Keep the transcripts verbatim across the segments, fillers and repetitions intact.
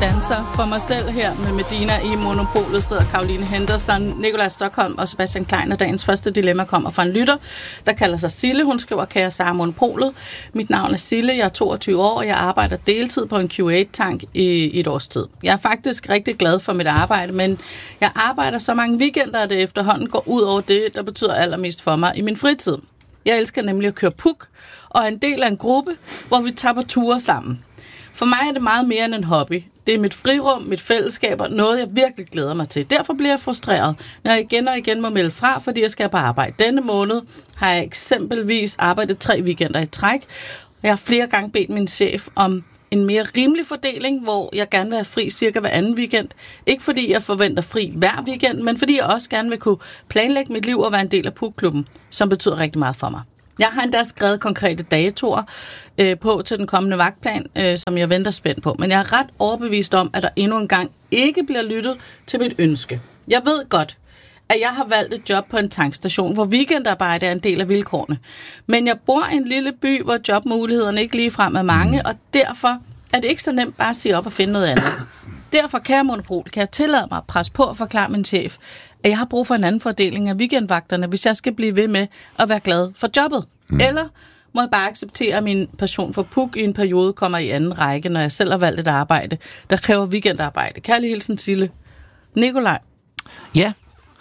danser for mig selv her med Medina i Monopolet, sidder Caroline Henderson, Nikolaj Stockholm og Sebastian Klein, og dagens første dilemma kommer fra en lytter, der kalder sig Sille. Hun skriver, kære Sara Monopolet. Mit navn er Sille, jeg er toogtyve år, og jeg arbejder deltid på en Q otte-tank i, i et års tid. Jeg er faktisk rigtig glad for mit arbejde, men jeg arbejder så mange weekender, at det efterhånden går ud over det, der betyder allermest for mig i min fritid. Jeg elsker nemlig at køre puk, og er en del af en gruppe, hvor vi tager på ture sammen. For mig er det meget mere end en hobby. Det er mit frirum, mit fællesskab og noget, jeg virkelig glæder mig til. Derfor bliver jeg frustreret, når jeg igen og igen må melde fra, fordi jeg skal på arbejde. Denne måned har jeg eksempelvis arbejdet tre weekender i træk. Jeg har flere gange bedt min chef om en mere rimelig fordeling, hvor jeg gerne vil have fri cirka hver anden weekend. Ikke fordi jeg forventer fri hver weekend, men fordi jeg også gerne vil kunne planlægge mit liv og være en del af pukklubben, som betyder rigtig meget for mig. Jeg har endda skrevet konkrete datoer øh, på til den kommende vagtplan, øh, som jeg venter spændt på. Men jeg er ret overbevist om, at der endnu en gang ikke bliver lyttet til mit ønske. Jeg ved godt, at jeg har valgt et job på en tankstation, hvor weekendarbejde er en del af vilkårene. Men jeg bor i en lille by, hvor jobmulighederne ikke ligefrem er mange, og derfor er det ikke så nemt bare at sige op og finde noget andet. Derfor, kære Monopol, kan jeg tillade mig at presse på og forklare min chef, at jeg har brug for en anden fordeling af weekendvagterne, hvis jeg skal blive ved med at være glad for jobbet. Mm. Eller må jeg bare acceptere, at min passion for puk i en periode kommer i anden række, når jeg selv har valgt et arbejde, der kræver weekendarbejde. Kærlig hilsen, Sille. Nikolaj. Ja.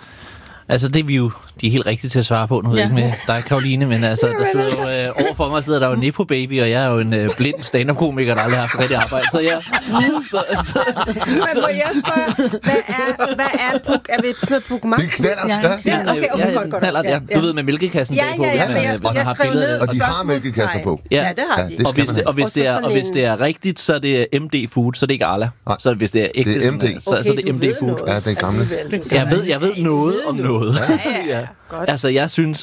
Altså, det er vi jo de er helt rigtige til at svare på, nu ja. Ikke med dig, Caroline, men altså, der sidder jo, øh, overfor mig sidder der jo Nepo Baby, og jeg er jo en øh, blind stand-up-komiker, der aldrig har haft rigtig arbejde, så ja. Mm. Så, så, men må jeg spørge, hvad er, hvad er puk? Er vi et Puk Max? Det er knaller, ja. Ja, okay, okay, ja, godt, godt. Knaller, ja. Du ved, med mælkekassen ja, bagpå, ja, ja, hvis man, jeg, man jeg har skrev ned. Og de har mælkekasser på. Ja, det har de. Ja, og, hvis det, og, hvis det er, og hvis det er rigtigt, så er det M D Food, så er det ikke Arla. Så hvis det er ægte, det er M D. Så, så er det M D Food. Ja, det er gamle. Jeg ved, jeg ved noget om noget. Ja, altså, jeg synes...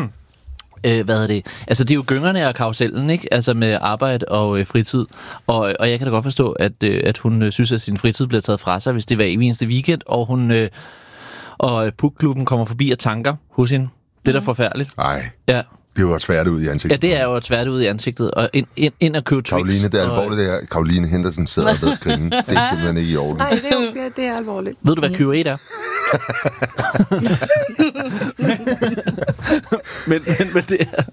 Øh, hvad er det? Altså, det er jo gyngerne og karusellen, ikke? Altså med arbejde og øh, fritid. Og, og jeg kan da godt forstå, at, øh, at hun øh, synes, at sin fritid bliver taget fra sig, hvis det var i eneste weekend, og hun øh, og øh, pukklubben kommer forbi og tanker hos hende. Det er da forfærdeligt. Nej. Ja. Det er jo at tvært ud i ansigtet. Ja, det er jo at tvært ud i ansigtet. Og ind, ind, ind og købe Twix. Caroline, det er alvorligt, det her. Caroline Henderson sidder og ved at grine. Det er simpelthen ikke i orden. Nej, det er, jo, det er alvorligt. Ved du, hvad Q otte er? men, men, men det er...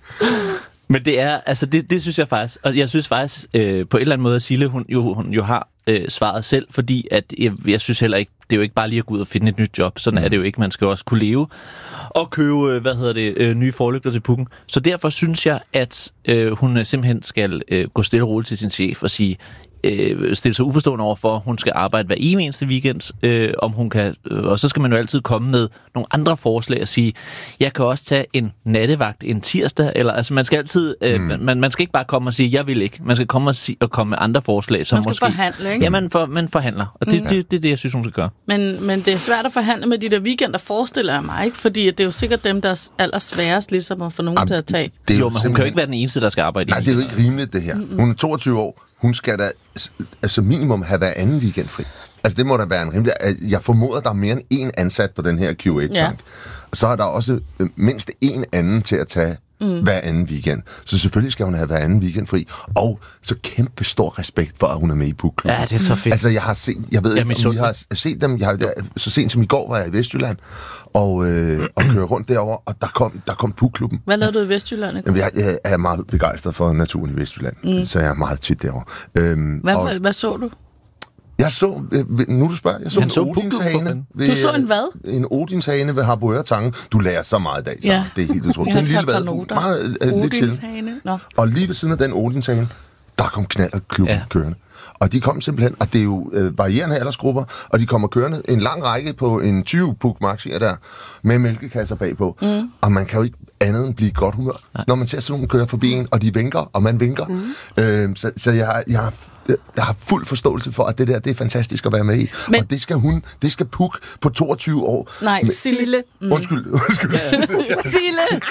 Men det er, altså det, det synes jeg faktisk, og jeg synes faktisk øh, på en eller anden måde, at Sille, hun jo, hun jo har øh, svaret selv, fordi at jeg, jeg synes heller ikke, det er jo ikke bare lige at gå ud og finde et nyt job, sådan er det jo ikke, man skal jo også kunne leve og købe, øh, hvad hedder det, øh, nye forlygter til pukken. Så derfor synes jeg, at øh, hun simpelthen skal øh, gå stille og roligt til sin chef og sige, øh, stille sig uforstående over for, at hun skal arbejde hver eneste weekend, øh, om hun kan, øh, og så skal man jo altid komme med nogle andre forslag og sige, jeg kan også tage en nattevagt en tirsdag, eller altså man skal altid, øh, mm. man, man skal ikke bare komme og sige, jeg vil ikke, man skal komme og, sige, og komme med andre forslag, som man skal måske, forhandle, ikke? Ja, man, for, man forhandler, og det, mm. det, det, det er det, jeg synes, hun skal gøre. Men, men det er svært at forhandle med de der weekender, forestiller jeg mig, ikke? Fordi det er jo sikkert dem, der er allersværest ligesom at få nogen Jamen, til at tage. Det er jo, jo men hun kan jo ikke være den eneste, der skal arbejde. Nej, det er jo ikke rimeligt, det her. Mm-mm. Hun er toogtyve år. Hun skal da altså minimum have hver anden weekend fri. Altså det må da være en rimelig... Jeg formoder, der er mere end én ansat på den her Q otte-tank. Ja. Og så er der også mindst én anden til at tage mm. hver anden weekend. Så selvfølgelig skal hun have hver anden weekend fri. Og så kæmpe stor respekt for, at hun er med i pukklubben. Ja, det er så fedt. Altså jeg har set... Jeg ved ikke, om I har set dem. Jeg har, jeg, så sent som i går var jeg i Vestjylland og, øh, og kørte rundt derover og der kom, der kom pukklubben. Hvad lavede du i Vestjylland? Jamen, jeg, jeg er meget begejstret for naturen i Vestjylland. Mm. Så jeg er meget tit derovre. Øhm, hvad, og, hvad så du? Jeg så, nu du spørger, jeg så en så odinshane. Du så en hvad? En odinshane ved Harboøre Tange. Du lærer så meget i dag, så ja. Det er helt utroligt. Jeg den lille hvad, meget uh, lidt til. Og lige ved siden af den odinshane, der kom knallertklubben ja. Kørende. Og de kom simpelthen, og det er jo øh, varierende aldersgrupper, og de kommer kørende en lang række på en tyve Puk Maxi der, med mælkekasser bagpå. Mm. Og man kan jo ikke andet end blive godt humør, Nej. Når man ser sådan nogen køre forbi en, og de vinker, og man vinker. Mm. Øh, så, så jeg har... Jeg har Jeg har fuld forståelse for, at det der, det er fantastisk at være med i. Men, og det skal hun, det skal Puk på toogtyve år. Nej, med, Sille. Mm. Undskyld, undskyld. Ja. Sille.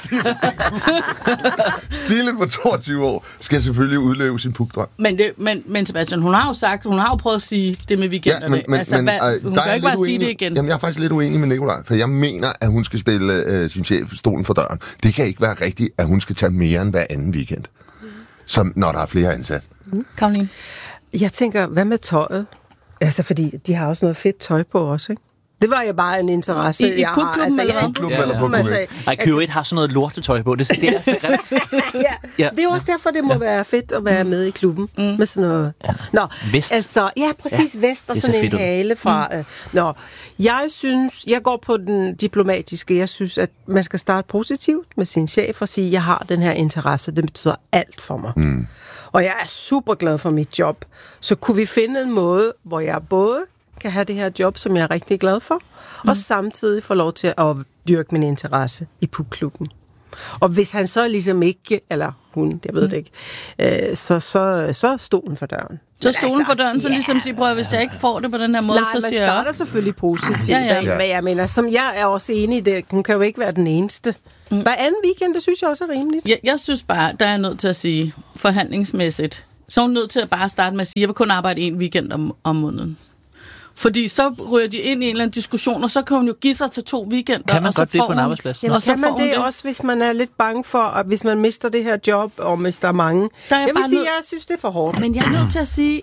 Sille på toogtyve år skal selvfølgelig udleve sin Puk-drøm. Men, det, men, men Sebastian, hun har jo sagt, hun har jo prøvet at sige det med weekenderne. Ja, men, men, altså, men, hvad, hun kan ikke bare sige det igen. Jamen, jeg er faktisk lidt uenig med Nikolaj, for jeg mener, at hun skal stille øh, sin chef stolen for døren. Det kan ikke være rigtigt, at hun skal tage mere end hver anden weekend, som når der er flere ansat. Mm. Caroline? Jeg tænker, hvad med tøjet? Altså, fordi de har også noget fedt tøj på også, ikke? Det var jo bare en interesse, I, i jeg har. Altså, jeg er i klubben eller på klubben? Ej, Q et har sådan noget lortetøj på. Det, det er så grimt. ja, ja, det er også derfor, det må ja. være fedt at være med i klubben. Mm. Med sådan noget... Ja. Nå, vest. Altså, ja, præcis, ja. Vest og sådan en hale fra... Mm. Øh. Nå, jeg synes... Jeg går på den diplomatiske. Jeg synes, at man skal starte positivt med sin chef og sige, jeg har den her interesse. Det betyder alt for mig. Mm. Og jeg er super glad for mit job. Så kunne vi finde en måde, hvor jeg både kan have det her job, som jeg er rigtig glad for, mm. og samtidig få lov til at dyrke min interesse i pubklubben. Og hvis han så ligesom ikke, eller hun, jeg ved det ikke, øh, så, så, så stolen for døren. Så stolen for døren, så yeah. ligesom sige, prøv, hvis jeg ikke får det på den her måde, Nej, så siger jeg... Nej, man starter selvfølgelig positivt, ja, ja. men jeg mener, som jeg er også enig i det, hun kan jo ikke være den eneste. Mm. Hver anden weekend, det synes jeg også er rimeligt. Jeg, jeg synes bare, der er nødt til at sige, forhandlingsmæssigt, så er hun nødt til at bare starte med at sige, jeg vil kun arbejde en weekend om, om måneden. Fordi så ryger de ind i en eller anden diskussion, og så kan hun jo give sig til to weekender. Kan man og så godt det på en hun, arbejdsplads? Jamen, og så kan man det, det også, hvis man er lidt bange for, at hvis man mister det her job, og hvis der er mange. Der er jeg, jeg vil sige, nød... jeg synes, det er for hårdt. Men jeg er nødt til at sige,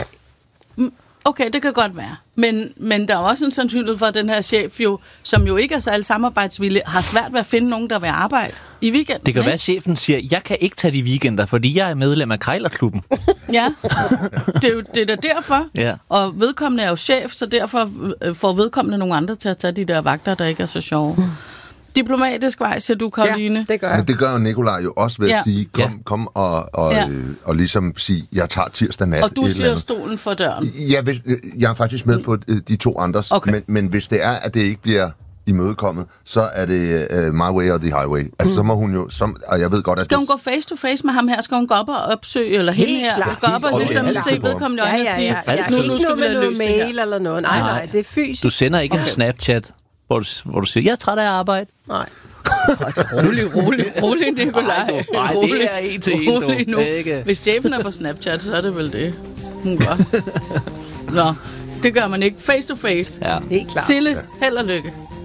okay, det kan godt være. Men, men der er også en sandsynlighed for, at den her chef, jo, som jo ikke er så alle samarbejdsvillige, har svært ved at finde nogen, der vil arbejde i weekenden. Det kan være, at chefen siger, jeg kan ikke tage de weekender, fordi jeg er medlem af Krejlerklubben. Ja, det er jo det er derfor. Ja. Og vedkommende er jo chef, så derfor får vedkommende nogle andre til at tage de der vagter, der ikke er så sjove. Diplomatisk vej, siger du, Karoline. Ja, det gør jeg. Men det gør jo Nikolaj jo også ved at ja. sige, kom, ja. kom og, og, ja. øh, og ligesom sige, jeg tager tirsdag nat. Og du siger stolen for døren. Ja, hvis, jeg er faktisk med på de to andres, okay. men, men hvis det er, at det ikke bliver imødekommet, så er det uh, my way or the highway. Altså, mm. så må hun jo, som, og jeg ved godt, at skal hun det... gå face to face med ham her? Skal hun gå op og opsøge, eller hende her? Klar. Gå op og ligesom se vedkommende øjne og sige, nu, nu skal vi have løst det her. Eller noget. Nej, nej, det er fysisk. Du sender ikke okay. en Snapchat, hvor du, hvor du siger, jeg er træt af arbejde. Nej. rolig, rolig, rolig, Nikolaj. Nej, det er en til en, nu. Hvis chefen er på Snapchat, så er det vel det, hun gør. Nå, det gør man ikke. Face to face. Ja. Helt klart. Sille, held og lykke.